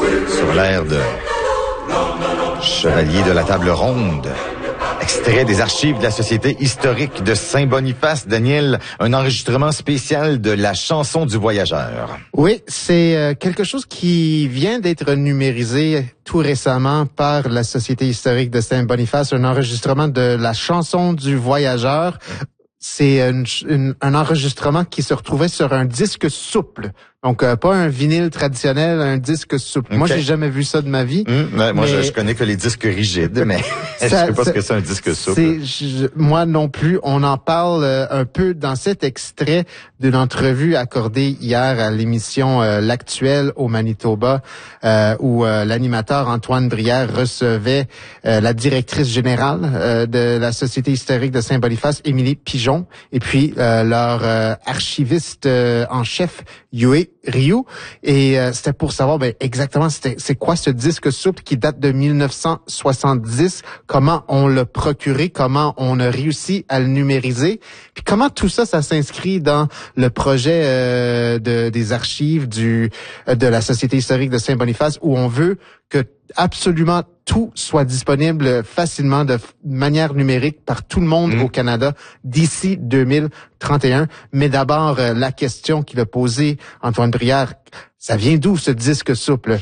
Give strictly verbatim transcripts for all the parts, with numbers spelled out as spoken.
sur l'air de Chevalier de la Table Ronde. Extrait des archives de la Société historique de Saint-Boniface. Daniel, un enregistrement spécial de la chanson du voyageur. Oui, c'est euh, quelque chose qui vient d'être numérisé tout récemment par la Société historique de Saint-Boniface, un enregistrement de la chanson du voyageur. C'est une, une, un enregistrement qui se retrouvait sur un disque souple. Donc, euh, pas un vinyle traditionnel, un disque souple. Okay. Moi, j'ai jamais vu ça de ma vie. Mmh, ouais, moi, je, je connais que les disques rigides, mais ça, je sais pas ce que c'est un disque souple. Je, moi non plus. On en parle euh, un peu dans cet extrait d'une entrevue accordée hier à l'émission euh, L'Actuel au Manitoba, euh, où euh, l'animateur Antoine Brière recevait euh, la directrice générale euh, de la Société historique de Saint-Boniface, Émilie Pigeon, et puis euh, leur euh, archiviste euh, en chef, Yue Ryu, et euh, c'était pour savoir ben, exactement c'était c'est quoi ce disque souple qui date de mille neuf cent soixante-dix, comment on l'a procuré, comment on a réussi à le numériser, puis comment tout ça, ça s'inscrit dans le projet euh, de des archives du de la Société historique de Saint-Boniface, où on veut que absolument tout soit disponible facilement de manière numérique par tout le monde mmh. au Canada d'ici deux mille trente et un. Mais d'abord, euh, la question qu'il a posée, Antoine Brière, ça vient d'où ce disque souple?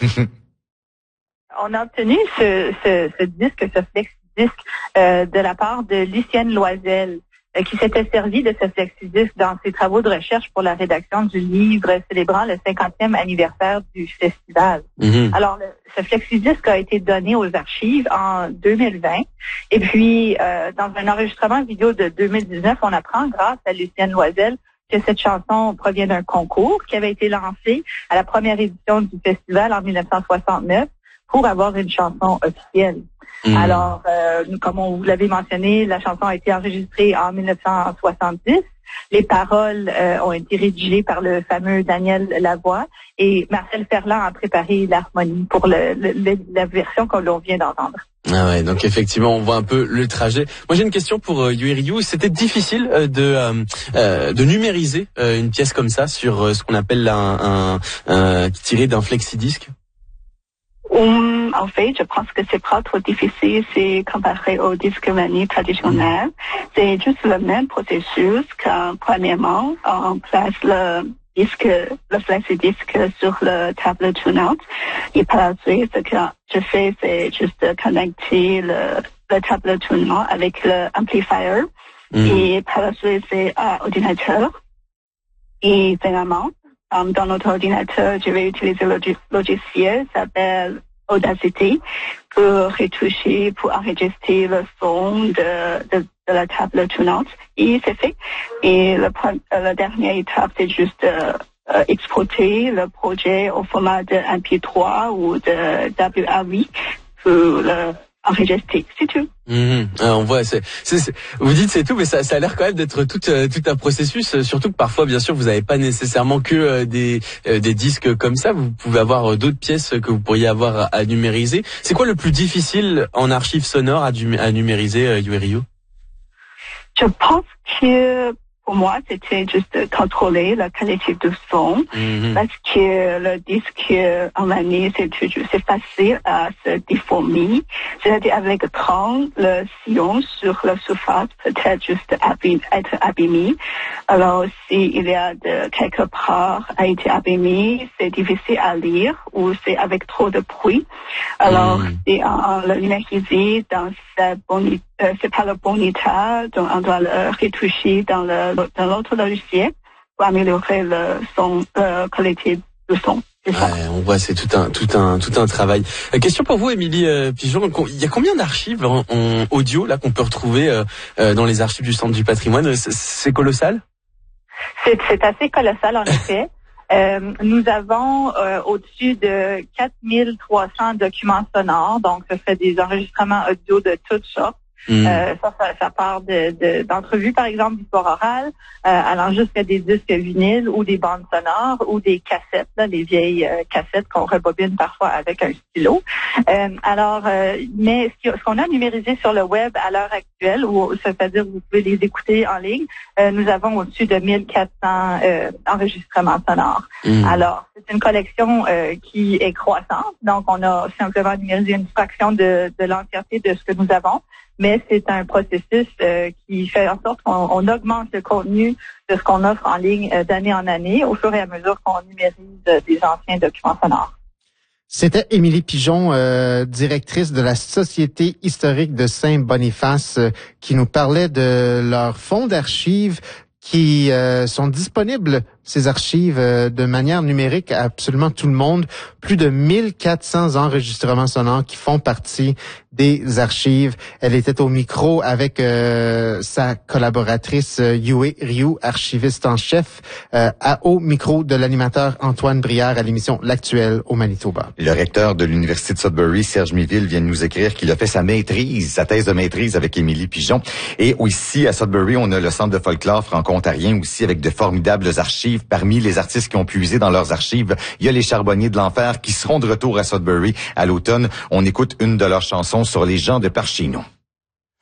On a obtenu ce, ce, ce disque, ce flexi-disque euh, de la part de Lucienne Loisel, qui s'était servi de ce flexi-disque dans ses travaux de recherche pour la rédaction du livre célébrant le cinquantième anniversaire du festival. Mm-hmm. Alors, le, ce flexi-disque a été donné aux archives en deux mille vingt. Et puis, euh, dans un enregistrement vidéo de deux mille dix-neuf, on apprend, grâce à Lucienne Loisel, que cette chanson provient d'un concours qui avait été lancé à la première édition du festival en mille neuf cent soixante-neuf pour avoir une chanson officielle. Mmh. Alors, euh, comme on vous l'avait mentionné, la chanson a été enregistrée en mille neuf cent soixante-dix. Les paroles euh, ont été rédigées par le fameux Daniel Lavoie et Marcel Ferland a préparé l'harmonie pour le, le, le, la version que l'on vient d'entendre. Ah ouais, donc effectivement, on voit un peu le trajet. Moi, j'ai une question pour euh, Yue Ryu. C'était difficile euh, de euh, euh, de numériser euh, une pièce comme ça sur euh, ce qu'on appelle un, un, un tiré d'un flexi-disque? Um, en fait, je pense que c'est pas trop difficile, c'est comparé au disque vinyle traditionnel. C'est juste le même processus que, premièrement, on place le disque, le flexi-disque sur le table tune-out. Et par la suite, ce que je fais, c'est juste connecter le, le table tune-out avec l'amplifier. Mm. Et par la suite, c'est un ordinateur. Et finalement, Um, dans notre ordinateur, je vais utiliser le logiciel qui s'appelle Audacity pour retoucher, pour enregistrer le son de, de, de la table tune-out. Et c'est fait. Et le, la dernière étape, c'est juste euh, euh, exporter le projet au format de M P trois ou de W A V pour le enregistrer, c'est tout. Mmh, ah, on voit, c'est, c'est, c'est, vous dites c'est tout, mais ça, ça a l'air quand même d'être tout, euh, tout un processus. Surtout que parfois, bien sûr, vous n'avez pas nécessairement que euh, des, euh, des disques comme ça. Vous pouvez avoir euh, d'autres pièces que vous pourriez avoir à, à numériser. C'est quoi le plus difficile en archives sonores à, du, à numériser, euh, Yue Ryu? Je pense que pour moi, c'était juste de contrôler la qualité du son, mm-hmm. parce que le disque en année, c'est toujours, c'est facile à se déformer. C'est-à-dire avec le temps, le sillon sur la surface peut-être juste abîme, être abîmé. Alors, s'il y a de quelque part a été abîmé, c'est difficile à lire ou c'est avec trop de bruit. Alors, mm. c'est en le numériser dans sa bonne, euh, c'est pas le bon état, donc on doit le retoucher dans le dans l'autre logiciel pour améliorer le son, euh, qualité du son. Ouais, on voit, c'est tout un tout un tout un travail. Euh, question pour vous, Émilie euh, Pigeon. Il y a combien d'archives en, en audio là qu'on peut retrouver euh, euh, dans les archives du Centre du Patrimoine? C'est, c'est colossal. C'est, c'est assez colossal en effet. Euh, nous avons euh, au-dessus de quatre mille trois cents documents sonores, donc ce serait des enregistrements audio de toutes sortes. Mmh. Euh, ça, ça, ça part de, de, d'entrevues, par exemple, d'histoire orale, euh, allant jusqu'à des disques vinyles ou des bandes sonores ou des cassettes, là, les vieilles euh, cassettes qu'on rebobine parfois avec un stylo. Euh, alors, euh, mais ce qu'on a numérisé sur le web à l'heure actuelle, ou c'est-à-dire vous pouvez les écouter en ligne, euh, nous avons au-dessus de mille quatre cents euh, enregistrements sonores. Mmh. Alors, c'est une collection euh, qui est croissante, donc on a simplement numérisé une fraction de, de l'entièreté de ce que nous avons, mais c'est un processus euh, qui fait en sorte qu'on on augmente le contenu de ce qu'on offre en ligne euh, d'année en année au fur et à mesure qu'on numérise euh, des anciens documents sonores. C'était Émilie Pigeon, euh, directrice de la Société historique de Saint-Boniface, euh, qui nous parlait de leur fonds d'archives qui euh, sont disponibles, ces archives, euh, de manière numérique à absolument tout le monde. Plus de mille quatre cents enregistrements sonores qui font partie des archives. Elle était au micro avec euh, sa collaboratrice euh, Yue Ryu, archiviste en chef, euh, à, au micro de l'animateur Antoine Brière à l'émission L'Actuel au Manitoba. Le recteur de l'Université de Sudbury, Serge Méville, vient de nous écrire qu'il a fait sa maîtrise, sa thèse de maîtrise avec Émilie Pigeon. Et ici, à Sudbury, on a le Centre de folklore franco-ontarien aussi avec de formidables archives. Parmi les artistes qui ont puisé dans leurs archives, il y a les Charbonniers de l'Enfer qui seront de retour à Sudbury à l'automne. On écoute une de leurs chansons sur les gens de par chez nous.